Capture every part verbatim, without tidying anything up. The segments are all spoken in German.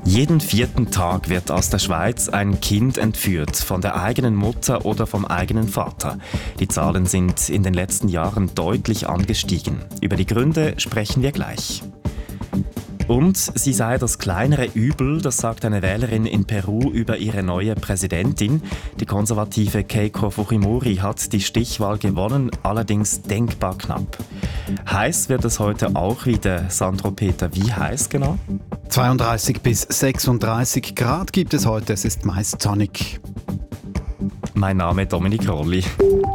Jeden vierten Tag wird aus der Schweiz ein Kind entführt, von der eigenen Mutter oder vom eigenen Vater. Die Zahlen sind in den letzten Jahren deutlich angestiegen. Über die Gründe sprechen wir gleich. Und sie sei das kleinere Übel, das sagt eine Wählerin in Peru über ihre neue Präsidentin. Die konservative Keiko Fujimori hat die Stichwahl gewonnen, allerdings denkbar knapp. Heiß wird es heute auch wieder. Sandro Peter, wie heiß genau? zweiunddreißig bis sechsunddreißig Grad gibt es heute, es ist meist sonnig. Mein Name ist Dominik Rolli.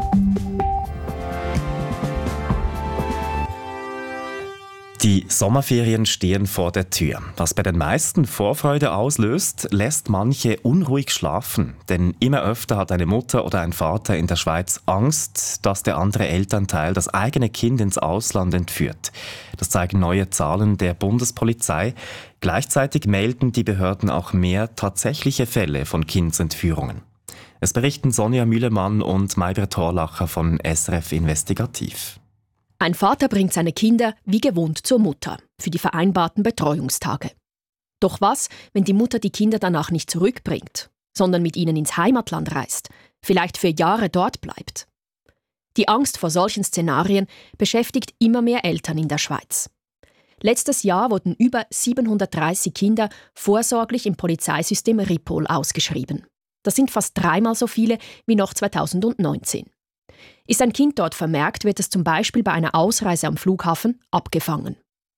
Die Sommerferien stehen vor der Tür. Was bei den meisten Vorfreude auslöst, lässt manche unruhig schlafen. Denn immer öfter hat eine Mutter oder ein Vater in der Schweiz Angst, dass der andere Elternteil das eigene Kind ins Ausland entführt. Das zeigen neue Zahlen der Bundespolizei. Gleichzeitig melden die Behörden auch mehr tatsächliche Fälle von Kindsentführungen. Es berichten Sonja Mühlemann und Maybrit Horlacher von S R F Investigativ. Ein Vater bringt seine Kinder wie gewohnt zur Mutter für die vereinbarten Betreuungstage. Doch was, wenn die Mutter die Kinder danach nicht zurückbringt, sondern mit ihnen ins Heimatland reist, vielleicht für Jahre dort bleibt? Die Angst vor solchen Szenarien beschäftigt immer mehr Eltern in der Schweiz. Letztes Jahr wurden über siebenhundertdreißig Kinder vorsorglich im Polizeisystem Ripoll ausgeschrieben. Das sind fast dreimal so viele wie noch zweitausendneunzehn. Ist ein Kind dort vermerkt, wird es zum Beispiel bei einer Ausreise am Flughafen abgefangen.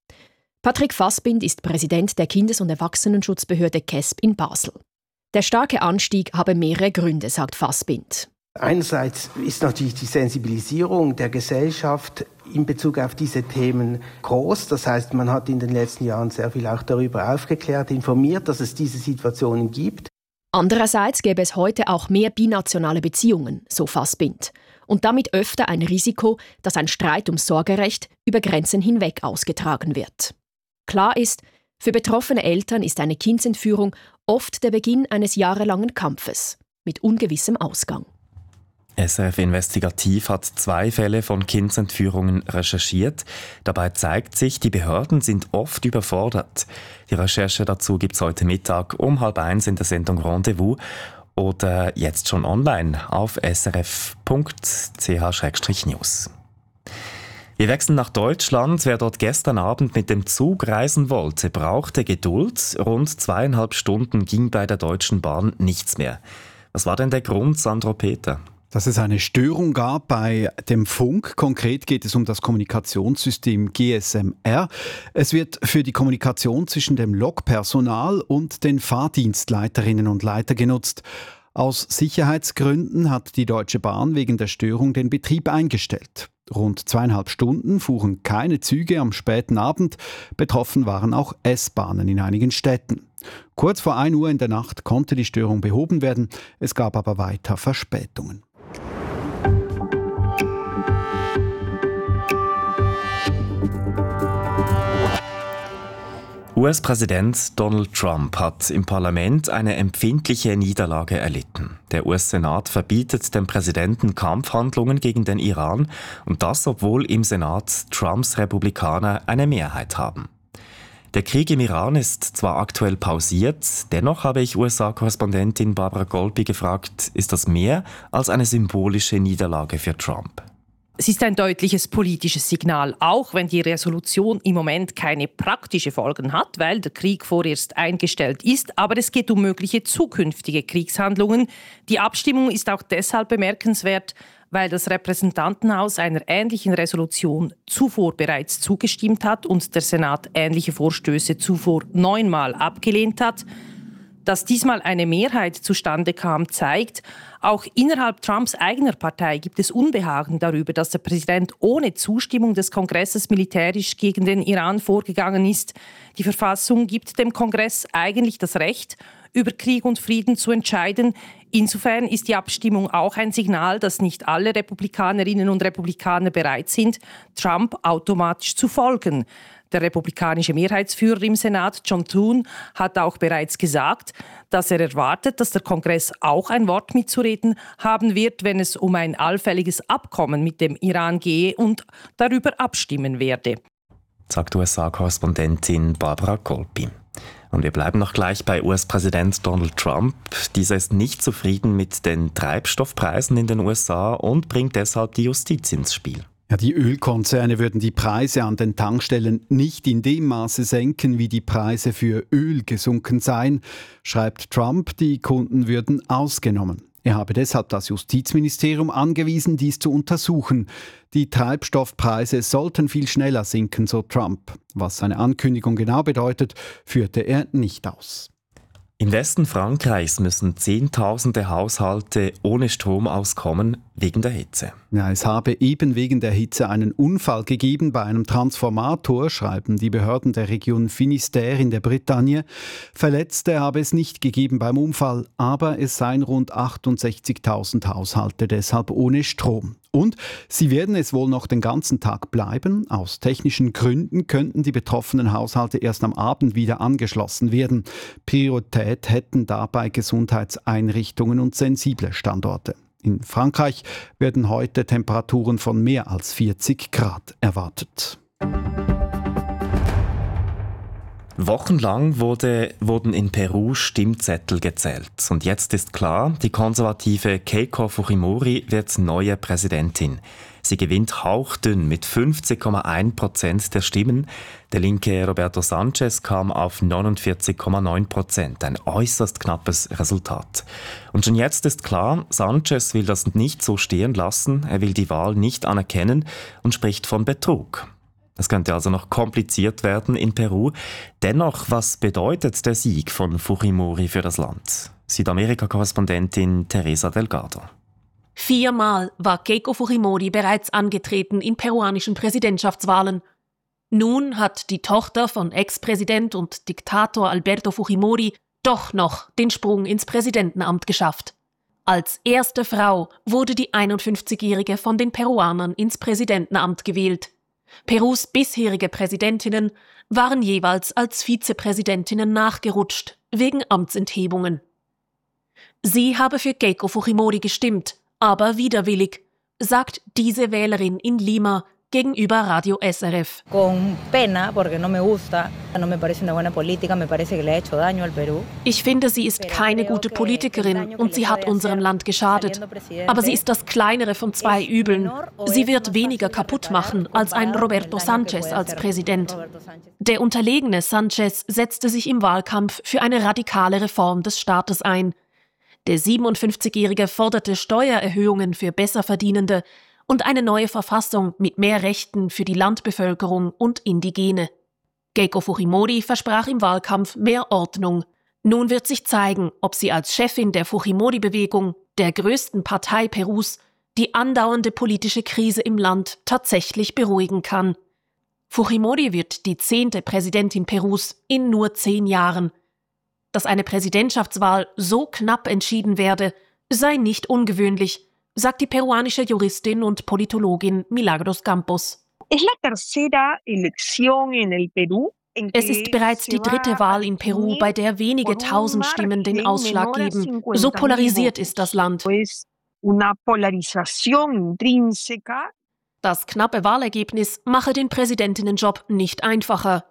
Patrick Fassbind ist Präsident der Kindes- und Erwachsenenschutzbehörde K E S B in Basel. Der starke Anstieg habe mehrere Gründe, sagt Fassbind. Einerseits ist natürlich die Sensibilisierung der Gesellschaft in Bezug auf diese Themen groß. Das heißt, man hat in den letzten Jahren sehr viel auch darüber aufgeklärt, informiert, dass es diese Situationen gibt. Andererseits gäbe es heute auch mehr binationale Beziehungen, so Fassbind. Und damit öfter ein Risiko, dass ein Streit ums Sorgerecht über Grenzen hinweg ausgetragen wird. Klar ist, für betroffene Eltern ist eine Kindsentführung oft der Beginn eines jahrelangen Kampfes mit ungewissem Ausgang. S R F Investigativ hat zwei Fälle von Kindsentführungen recherchiert. Dabei zeigt sich, die Behörden sind oft überfordert. Die Recherche dazu gibt es heute Mittag um halb eins in der Sendung Rendezvous oder jetzt schon online auf s r f punkt c h slash news. Wir wechseln nach Deutschland. Wer dort gestern Abend mit dem Zug reisen wollte, brauchte Geduld. Rund zweieinhalb Stunden ging bei der Deutschen Bahn nichts mehr. Was war denn der Grund, Sandro Peter? Dass es eine Störung gab bei dem Funk. Konkret geht es um das Kommunikationssystem G S M R. Es wird für die Kommunikation zwischen dem Lokpersonal und den Fahrdienstleiterinnen und Leiter genutzt. Aus Sicherheitsgründen hat die Deutsche Bahn wegen der Störung den Betrieb eingestellt. Rund zweieinhalb Stunden fuhren keine Züge am späten Abend. Betroffen waren auch S-Bahnen in einigen Städten. Kurz vor ein Uhr in der Nacht konnte die Störung behoben werden. Es gab aber weiter Verspätungen. U S-Präsident Donald Trump hat im Parlament eine empfindliche Niederlage erlitten. Der U S-Senat verbietet dem Präsidenten Kampfhandlungen gegen den Iran und das, obwohl im Senat Trumps Republikaner eine Mehrheit haben. Der Krieg im Iran ist zwar aktuell pausiert, dennoch habe ich U S A-Korrespondentin Barbara Golpi gefragt, ist das mehr als eine symbolische Niederlage für Trump? Es ist ein deutliches politisches Signal, auch wenn die Resolution im Moment keine praktischen Folgen hat, weil der Krieg vorerst eingestellt ist. Aber es geht um mögliche zukünftige Kriegshandlungen. Die Abstimmung ist auch deshalb bemerkenswert, weil das Repräsentantenhaus einer ähnlichen Resolution zuvor bereits zugestimmt hat und der Senat ähnliche Vorstöße zuvor neunmal abgelehnt hat. Dass diesmal eine Mehrheit zustande kam, zeigt, auch innerhalb Trumps eigener Partei gibt es Unbehagen darüber, dass der Präsident ohne Zustimmung des Kongresses militärisch gegen den Iran vorgegangen ist. Die Verfassung gibt dem Kongress eigentlich das Recht, über Krieg und Frieden zu entscheiden. Insofern ist die Abstimmung auch ein Signal, dass nicht alle Republikanerinnen und Republikaner bereit sind, Trump automatisch zu folgen. Der republikanische Mehrheitsführer im Senat, John Thune, hat auch bereits gesagt, dass er erwartet, dass der Kongress auch ein Wort mitzureden haben wird, wenn es um ein allfälliges Abkommen mit dem Iran gehe und darüber abstimmen werde. Sagt U S A-Korrespondentin Barbara Golpi. Und wir bleiben noch gleich bei U S-Präsident Donald Trump. Dieser ist nicht zufrieden mit den Treibstoffpreisen in den U S A und bringt deshalb die Justiz ins Spiel. Ja, die Ölkonzerne würden die Preise an den Tankstellen nicht in dem Maße senken, wie die Preise für Öl gesunken seien, schreibt Trump, die Kunden würden ausgenommen. Er habe deshalb das Justizministerium angewiesen, dies zu untersuchen. Die Treibstoffpreise sollten viel schneller sinken, so Trump. Was seine Ankündigung genau bedeutet, führte er nicht aus. Im Westen Frankreichs müssen Zehntausende Haushalte ohne Strom auskommen wegen der Hitze. Ja, es habe eben wegen der Hitze einen Unfall gegeben bei einem Transformator, schreiben die Behörden der Region Finistère in der Bretagne. Verletzte habe es nicht gegeben beim Unfall, aber es seien rund achtundsechzigtausend Haushalte deshalb ohne Strom. Und sie werden es wohl noch den ganzen Tag bleiben. Aus technischen Gründen könnten die betroffenen Haushalte erst am Abend wieder angeschlossen werden. Priorität hätten dabei Gesundheitseinrichtungen und sensible Standorte. In Frankreich werden heute Temperaturen von mehr als vierzig Grad erwartet. Wochenlang wurde, wurden in Peru Stimmzettel gezählt. Und jetzt ist klar, die konservative Keiko Fujimori wird neue Präsidentin. Sie gewinnt hauchdünn mit fünfzig Komma eins Prozent der Stimmen. Der linke Roberto Sanchez kam auf neunundvierzig Komma neun Prozent. Ein äußerst knappes Resultat. Und schon jetzt ist klar, Sanchez will das nicht so stehen lassen. Er will die Wahl nicht anerkennen und spricht von Betrug. Es könnte also noch kompliziert werden in Peru. Dennoch, was bedeutet der Sieg von Fujimori für das Land? Südamerika-Korrespondentin Teresa Delgado. Viermal war Keiko Fujimori bereits angetreten in peruanischen Präsidentschaftswahlen. Nun hat die Tochter von Ex-Präsident und Diktator Alberto Fujimori doch noch den Sprung ins Präsidentenamt geschafft. Als erste Frau wurde die einundfünfzigjährige von den Peruanern ins Präsidentenamt gewählt. Perus bisherige Präsidentinnen waren jeweils als Vizepräsidentinnen nachgerutscht, wegen Amtsenthebungen. Sie habe für Keiko Fujimori gestimmt, aber widerwillig, sagt diese Wählerin in Lima gegenüber Radio S R F. Ich finde, sie ist keine gute Politikerin und sie hat unserem Land geschadet. Aber sie ist das kleinere von zwei Übeln. Sie wird weniger kaputt machen als ein Roberto Sanchez als Präsident. Der unterlegene Sanchez setzte sich im Wahlkampf für eine radikale Reform des Staates ein. Der siebenundfünfzigjährige forderte Steuererhöhungen für Besserverdienende und eine neue Verfassung mit mehr Rechten für die Landbevölkerung und Indigene. Keiko Fujimori versprach im Wahlkampf mehr Ordnung. Nun wird sich zeigen, ob sie als Chefin der Fujimori-Bewegung, der größten Partei Perus, die andauernde politische Krise im Land tatsächlich beruhigen kann. Fujimori wird die zehnte Präsidentin Perus in nur zehn Jahren. Dass eine Präsidentschaftswahl so knapp entschieden werde, sei nicht ungewöhnlich, sagt die peruanische Juristin und Politologin Milagros Campos. Es ist bereits die dritte Wahl in Peru, bei der wenige tausend Stimmen den Ausschlag geben. So polarisiert ist das Land. Das knappe Wahlergebnis mache den Präsidentinnenjob nicht einfacher.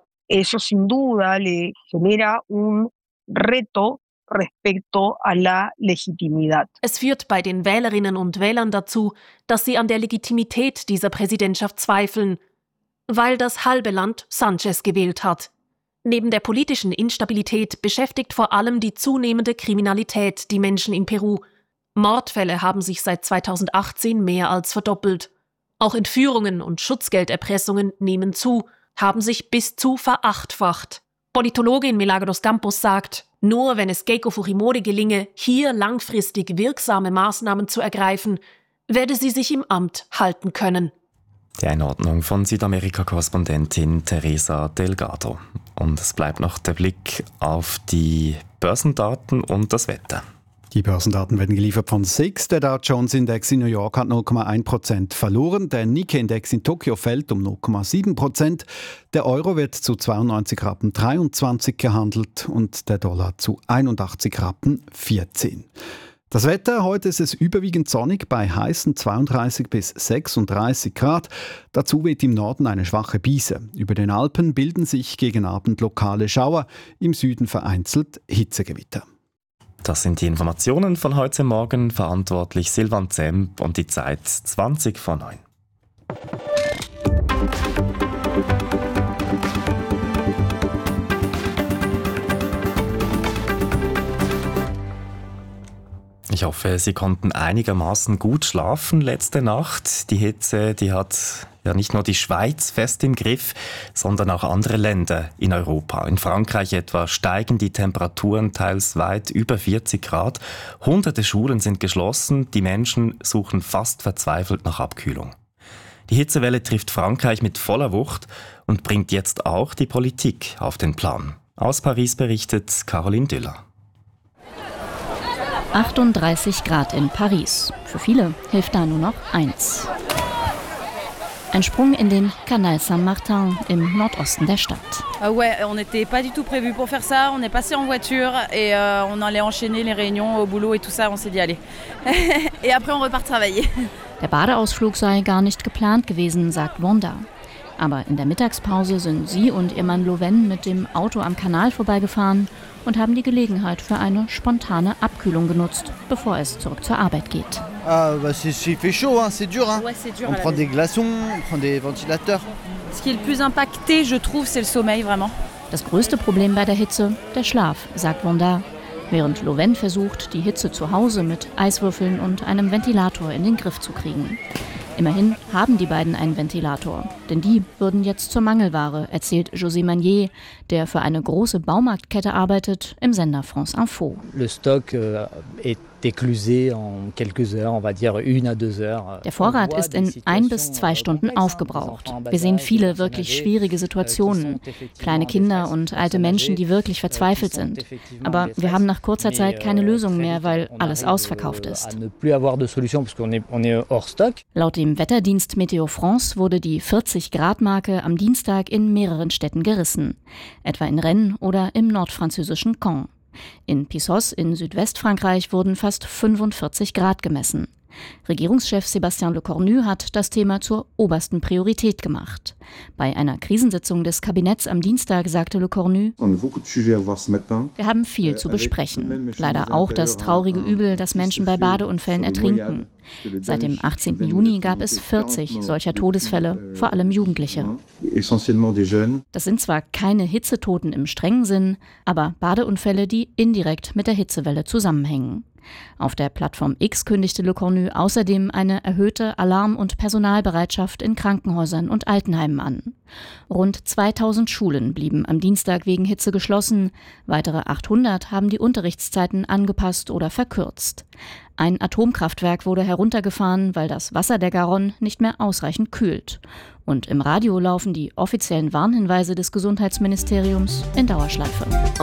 Reto respecto a la legitimidad. Es führt bei den Wählerinnen und Wählern dazu, dass sie an der Legitimität dieser Präsidentschaft zweifeln, weil das halbe Land Sanchez gewählt hat. Neben der politischen Instabilität beschäftigt vor allem die zunehmende Kriminalität die Menschen in Peru. Mordfälle haben sich seit zweitausendachtzehn mehr als verdoppelt. Auch Entführungen und Schutzgelderpressungen nehmen zu, haben sich bis zu verachtfacht. Politologin Milagros Campos sagt, nur wenn es Keiko Fujimori gelinge, hier langfristig wirksame Maßnahmen zu ergreifen, werde sie sich im Amt halten können. Die Einordnung von Südamerika-Korrespondentin Teresa Delgado. Und es bleibt noch der Blick auf die Börsendaten und das Wetter. Die Börsendaten werden geliefert von S I X. Der Dow Jones Index in New York hat null Komma eins Prozent verloren. Der Nikkei-Index in Tokio fällt um null Komma sieben Prozent. Der Euro wird zu zweiundneunzig Rappen dreiundzwanzig gehandelt und der Dollar zu einundachtzig Rappen vierzehn. Das Wetter, heute ist es überwiegend sonnig bei heißen zweiunddreißig bis sechsunddreißig Grad. Dazu weht im Norden eine schwache Brise. Über den Alpen bilden sich gegen Abend lokale Schauer, im Süden vereinzelt Hitzegewitter. Das sind die Informationen von heute Morgen. Verantwortlich Silvan Zemp und die Zeit zwanzig vor neun. Ich hoffe, Sie konnten einigermaßen gut schlafen letzte Nacht. Die Hitze, die hat ja nicht nur die Schweiz fest im Griff, sondern auch andere Länder in Europa. In Frankreich etwa steigen die Temperaturen teils weit über vierzig Grad. Hunderte Schulen sind geschlossen. Die Menschen suchen fast verzweifelt nach Abkühlung. Die Hitzewelle trifft Frankreich mit voller Wucht und bringt jetzt auch die Politik auf den Plan. Aus Paris berichtet Caroline Düller. achtunddreißig Grad in Paris. Für viele hilft da nur noch eins. Ein Sprung in den Canal Saint-Martin im Nordosten der Stadt. Uh, ouais, on n'était pas du tout prévu pour faire ça. On est passé en voiture et uh, on allait enchaîner les réunions au boulot et tout ça. On s'est dit allez. Et après on repart travailler. Der Badeausflug sei gar nicht geplant gewesen, sagt Wanda. Aber in der Mittagspause sind sie und ihr Mann Loven mit dem Auto am Kanal vorbeigefahren und haben die Gelegenheit für eine spontane Abkühlung genutzt, bevor es zurück zur Arbeit geht. Ah, bah c'est, c'est fait chaud, hein, c'est dur, hein. Ouais, c'est dur. On prend des glaçons, on prend des ventilateurs. Ce qui est le plus impacté, je trouve, c'est le sommeil, vraiment. Das größte Problem bei der Hitze, der Schlaf, sagt Wanda, während Loven versucht, die Hitze zu Hause mit Eiswürfeln und einem Ventilator in den Griff zu kriegen. Immerhin haben die beiden einen Ventilator, denn die würden jetzt zur Mangelware, erzählt José Magnier, der für eine große Baumarktkette arbeitet, im Sender France Info. Le stock est éclusé en quelques heures, on va dire une à deux heures. Der Vorrat ist in ein bis zwei Stunden aufgebraucht. Wir sehen viele wirklich schwierige Situationen. Kleine Kinder und alte Menschen, die wirklich verzweifelt sind. Aber wir haben nach kurzer Zeit keine Lösung mehr, weil alles ausverkauft ist. Laut dem Wetterdienst Météo France wurde die vierzig-Grad-Marke am Dienstag in mehreren Städten gerissen. Etwa in Rennes oder im nordfranzösischen Caen. In Pissos in Südwestfrankreich wurden fast fünfundvierzig Grad gemessen. Regierungschef Sébastien Lecornu hat das Thema zur obersten Priorität gemacht. Bei einer Krisensitzung des Kabinetts am Dienstag sagte Lecornu: Wir haben viel zu besprechen. Leider auch das traurige Übel, dass Menschen bei Badeunfällen ertrinken. Seit dem achtzehnten Juni gab es vierzig solcher Todesfälle, vor allem Jugendliche. Das sind zwar keine Hitzetoten im strengen Sinn, aber Badeunfälle, die indirekt mit der Hitzewelle zusammenhängen. Auf der Plattform X kündigte Lecornu außerdem eine erhöhte Alarm- und Personalbereitschaft in Krankenhäusern und Altenheimen an. Rund zweitausend Schulen blieben am Dienstag wegen Hitze geschlossen. Weitere achthundert haben die Unterrichtszeiten angepasst oder verkürzt. Ein Atomkraftwerk wurde heruntergefahren, weil das Wasser der Garonne nicht mehr ausreichend kühlt. Und im Radio laufen die offiziellen Warnhinweise des Gesundheitsministeriums in Dauerschleife.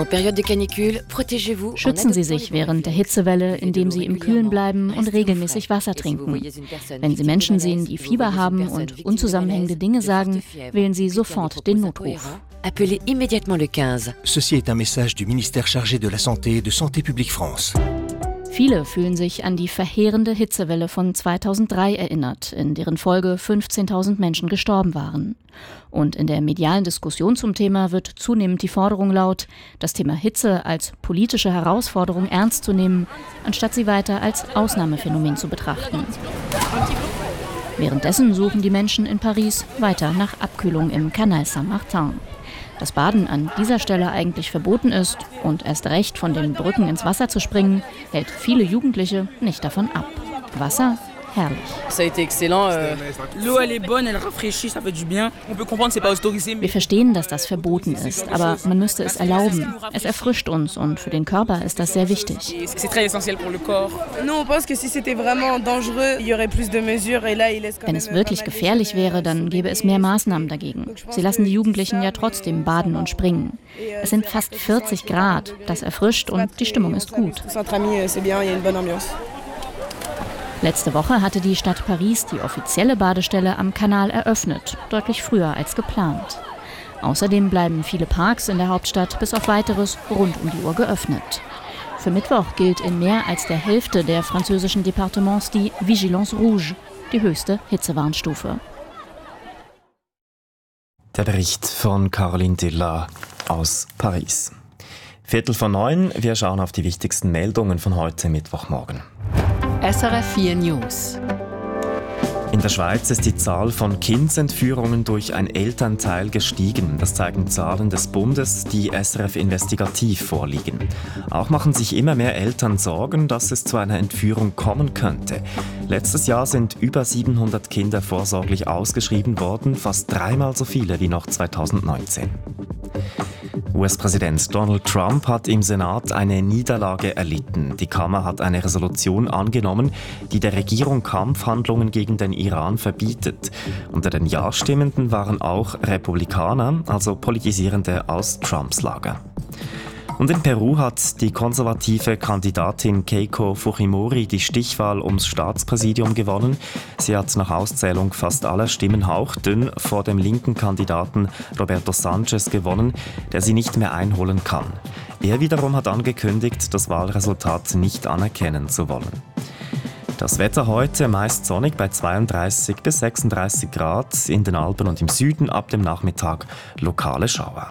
Schützen Sie sich während der Hitzewelle, indem Sie im Kühlen bleiben und regelmäßig Wasser trinken. Wenn Sie Menschen sehen, die Fieber haben und unzusammenhängende Dinge sagen, wählen Sie sofort den Notruf. Appelez immédiatement le quinze. Ceci est un message du ministère chargé de la Santé et de Santé publique France. Viele fühlen sich an die verheerende Hitzewelle von zweitausenddrei erinnert, in deren Folge fünfzehntausend Menschen gestorben waren. Und in der medialen Diskussion zum Thema wird zunehmend die Forderung laut, das Thema Hitze als politische Herausforderung ernst zu nehmen, anstatt sie weiter als Ausnahmephänomen zu betrachten. Währenddessen suchen die Menschen in Paris weiter nach Abkühlung im Canal Saint-Martin. Dass Baden an dieser Stelle eigentlich verboten ist und erst recht von den Brücken ins Wasser zu springen, hält viele Jugendliche nicht davon ab. Wasser? Herrlich. Wir verstehen, dass das verboten ist, aber man müsste es erlauben. Es erfrischt uns und für den Körper ist das sehr wichtig. Wenn es wirklich gefährlich wäre, dann gäbe es mehr Maßnahmen dagegen. Sie lassen die Jugendlichen ja trotzdem baden und springen. Es sind fast vierzig Grad, das erfrischt und die Stimmung ist gut. Letzte Woche hatte die Stadt Paris die offizielle Badestelle am Kanal eröffnet, deutlich früher als geplant. Außerdem bleiben viele Parks in der Hauptstadt bis auf Weiteres rund um die Uhr geöffnet. Für Mittwoch gilt in mehr als der Hälfte der französischen Departements die Vigilance Rouge, die höchste Hitzewarnstufe. Der Bericht von Caroline Diller aus Paris. Viertel vor neun, wir schauen auf die wichtigsten Meldungen von heute Mittwochmorgen. S R F vier News. In der Schweiz ist die Zahl von Kindsentführungen durch ein Elternteil gestiegen. Das zeigen Zahlen des Bundes, die S R F investigativ vorliegen. Auch machen sich immer mehr Eltern Sorgen, dass es zu einer Entführung kommen könnte. Letztes Jahr sind über siebenhundert Kinder vorsorglich ausgeschrieben worden, fast dreimal so viele wie noch zweitausendneunzehn. U S-Präsident Donald Trump hat im Senat eine Niederlage erlitten. Die Kammer hat eine Resolution angenommen, die der Regierung Kampfhandlungen gegen den Iran verbietet. Unter den Ja-Stimmenden waren auch Republikaner, also Politisierende aus Trumps Lager. Und in Peru hat die konservative Kandidatin Keiko Fujimori die Stichwahl ums Staatspräsidium gewonnen. Sie hat nach Auszählung fast aller Stimmen hauchdünn vor dem linken Kandidaten Roberto Sanchez gewonnen, der sie nicht mehr einholen kann. Er wiederum hat angekündigt, das Wahlresultat nicht anerkennen zu wollen. Das Wetter heute meist sonnig bei zweiunddreißig bis sechsunddreißig Grad, in den Alpen und im Süden ab dem Nachmittag lokale Schauer.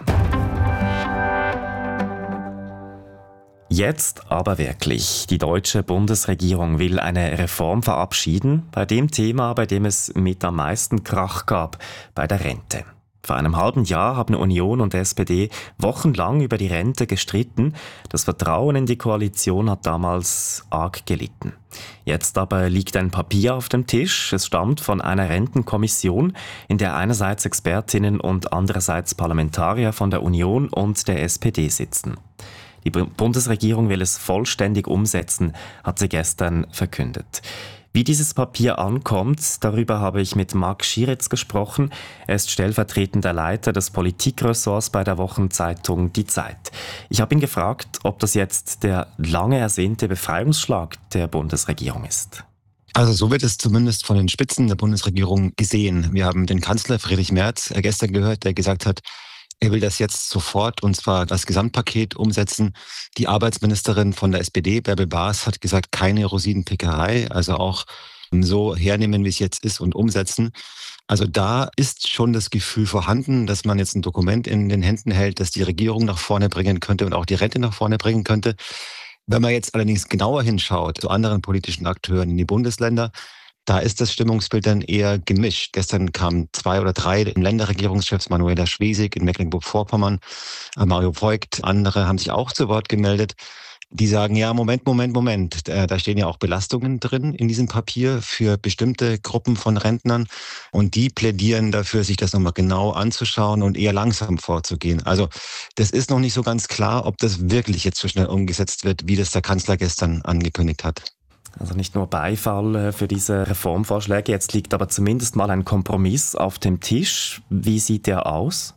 Jetzt aber wirklich. Die deutsche Bundesregierung will eine Reform verabschieden bei dem Thema, bei dem es mit am meisten Krach gab, bei der Rente. Vor einem halben Jahr haben Union und S P D wochenlang über die Rente gestritten. Das Vertrauen in die Koalition hat damals arg gelitten. Jetzt aber liegt ein Papier auf dem Tisch. Es stammt von einer Rentenkommission, in der einerseits Expertinnen und andererseits Parlamentarier von der Union und der S P D sitzen. Die Bundesregierung will es vollständig umsetzen, hat sie gestern verkündet. Wie dieses Papier ankommt, darüber habe ich mit Marc Schieritz gesprochen. Er ist stellvertretender Leiter des Politikressorts bei der Wochenzeitung Die Zeit. Ich habe ihn gefragt, ob das jetzt der lange ersehnte Befreiungsschlag der Bundesregierung ist. Also so wird es zumindest von den Spitzen der Bundesregierung gesehen. Wir haben den Kanzler Friedrich Merz gestern gehört, der gesagt hat, er will das jetzt sofort, und zwar das Gesamtpaket umsetzen. Die Arbeitsministerin von der S P D, Bärbel Baas, hat gesagt, keine Rosinenpickerei, also auch so hernehmen, wie es jetzt ist, und umsetzen. Also da ist schon das Gefühl vorhanden, dass man jetzt ein Dokument in den Händen hält, das die Regierung nach vorne bringen könnte und auch die Rente nach vorne bringen könnte. Wenn man jetzt allerdings genauer hinschaut zu anderen politischen Akteuren in die Bundesländer, da ist das Stimmungsbild dann eher gemischt. Gestern kamen zwei oder drei Länderregierungschefs, Manuela Schwesig in Mecklenburg-Vorpommern, Mario Voigt, andere haben sich auch zu Wort gemeldet. Die sagen, ja, Moment, Moment, Moment, da stehen ja auch Belastungen drin in diesem Papier für bestimmte Gruppen von Rentnern, und die plädieren dafür, sich das nochmal genau anzuschauen und eher langsam vorzugehen. Also das ist noch nicht so ganz klar, ob das wirklich jetzt so schnell umgesetzt wird, wie das der Kanzler gestern angekündigt hat. Also nicht nur Beifall für diese Reformvorschläge, jetzt liegt aber zumindest mal ein Kompromiss auf dem Tisch. Wie sieht der aus?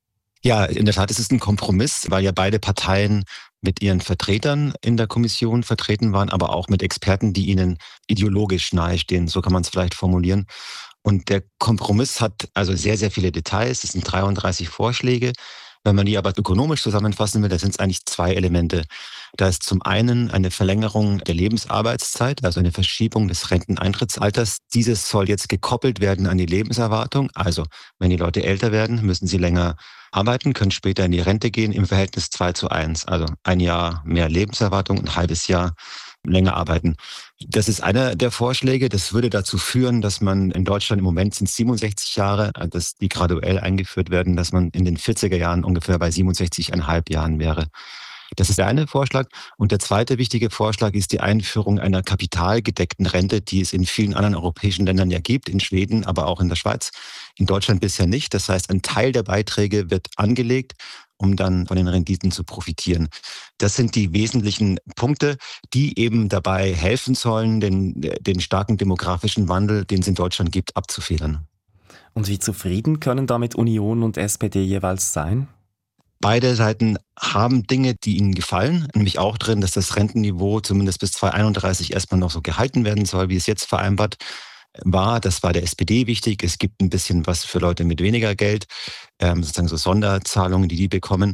Ja, in der Tat ist es ein Kompromiss, weil ja beide Parteien mit ihren Vertretern in der Kommission vertreten waren, aber auch mit Experten, die ihnen ideologisch nahestehen, so kann man es vielleicht formulieren. Und der Kompromiss hat also sehr, sehr viele Details, es sind dreiunddreißig Vorschläge. Wenn man die aber ökonomisch zusammenfassen will, da sind es eigentlich zwei Elemente. Da ist zum einen eine Verlängerung der Lebensarbeitszeit, also eine Verschiebung des Renteneintrittsalters. Dieses soll jetzt gekoppelt werden an die Lebenserwartung. Also wenn die Leute älter werden, müssen sie länger arbeiten, können später in die Rente gehen im Verhältnis zwei zu eins. Also ein Jahr mehr Lebenserwartung, ein halbes Jahr länger arbeiten. Das ist einer der Vorschläge. Das würde dazu führen, dass man in Deutschland im Moment sind siebenundsechzig Jahre, dass die graduell eingeführt werden, dass man in den vierziger Jahren ungefähr bei siebenundsechzig Komma fünf Jahren wäre. Das ist der eine Vorschlag. Und der zweite wichtige Vorschlag ist die Einführung einer kapitalgedeckten Rente, die es in vielen anderen europäischen Ländern ja gibt, in Schweden, aber auch in der Schweiz. In Deutschland bisher nicht. Das heißt, ein Teil der Beiträge wird angelegt, um dann von den Renditen zu profitieren. Das sind die wesentlichen Punkte, die eben dabei helfen sollen, den, den starken demografischen Wandel, den es in Deutschland gibt, abzufedern. Und wie zufrieden können damit Union und S P D jeweils sein? Beide Seiten haben Dinge, die ihnen gefallen, nämlich auch drin, dass das Rentenniveau zumindest bis zweitausendeinunddreißig erstmal noch so gehalten werden soll, wie es jetzt vereinbart war. Das war der S P D wichtig. Es gibt ein bisschen was für Leute mit weniger Geld, ähm, sozusagen so Sonderzahlungen, die die bekommen.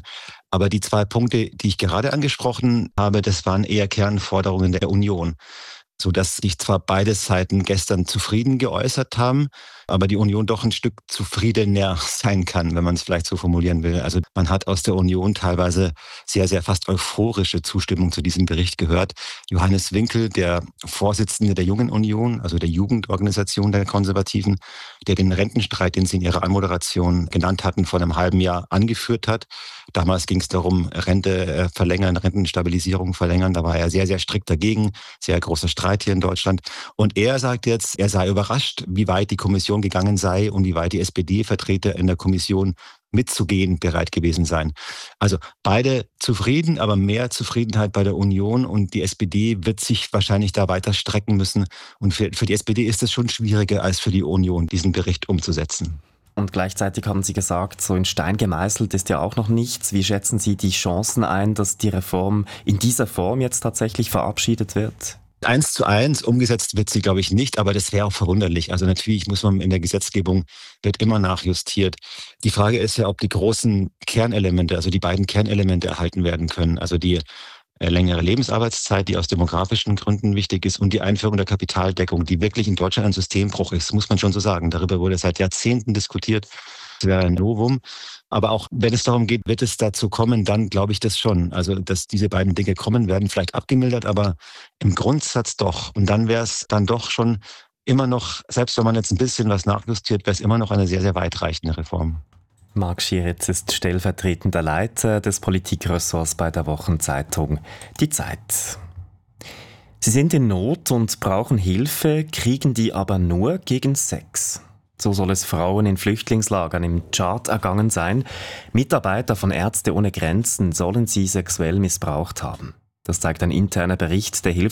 Aber die zwei Punkte, die ich gerade angesprochen habe, das waren eher Kernforderungen der Union, sodass sich zwar beide Seiten gestern zufrieden geäußert haben, aber die Union doch ein Stück zufriedener sein kann, wenn man es vielleicht so formulieren will. Also man hat aus der Union teilweise sehr, sehr fast euphorische Zustimmung zu diesem Bericht gehört. Johannes Winkel, der Vorsitzende der Jungen Union, also der Jugendorganisation der Konservativen, der den Rentenstreit, den Sie in Ihrer Anmoderation genannt hatten, vor einem halben Jahr angeführt hat. Damals ging es darum, Rente verlängern, Rentenstabilisierung verlängern. Da war er sehr, sehr strikt dagegen. Sehr großer Streit hier in Deutschland. Und er sagt jetzt, er sei überrascht, wie weit die Kommission gegangen sei und wie weit die S P D-Vertreter in der Kommission mitzugehen bereit gewesen seien. Also beide zufrieden, aber mehr Zufriedenheit bei der Union, und die S P D wird sich wahrscheinlich da weiter strecken müssen. Und für, für die S P D ist es schon schwieriger als für die Union, diesen Bericht umzusetzen. Und gleichzeitig haben Sie gesagt, so in Stein gemeißelt ist ja auch noch nichts. Wie schätzen Sie die Chancen ein, dass die Reform in dieser Form jetzt tatsächlich verabschiedet wird? Eins zu eins umgesetzt wird sie, glaube ich, nicht, aber das wäre auch verwunderlich. Also natürlich muss man in der Gesetzgebung, wird immer nachjustiert. Die Frage ist ja, ob die großen Kernelemente, also die beiden Kernelemente erhalten werden können. Also die längere Lebensarbeitszeit, die aus demografischen Gründen wichtig ist, und die Einführung der Kapitaldeckung, die wirklich in Deutschland ein Systembruch ist, muss man schon so sagen. Darüber wurde seit Jahrzehnten diskutiert. Das wäre ein Novum. Aber auch wenn es darum geht, wird es dazu kommen, dann glaube ich das schon. Also, dass diese beiden Dinge kommen werden, vielleicht abgemildert, aber im Grundsatz doch. Und dann wäre es dann doch schon immer noch, selbst wenn man jetzt ein bisschen was nachjustiert, wäre es immer noch eine sehr, sehr weitreichende Reform. Marc Schieritz ist stellvertretender Leiter des Politikressorts bei der Wochenzeitung Die Zeit. Sie sind in Not und brauchen Hilfe, kriegen die aber nur gegen Sex. So soll es Frauen in Flüchtlingslagern im Tschad ergangen sein. Mitarbeiter von Ärzte ohne Grenzen sollen sie sexuell missbraucht haben. Das zeigt ein interner Bericht der Hilfs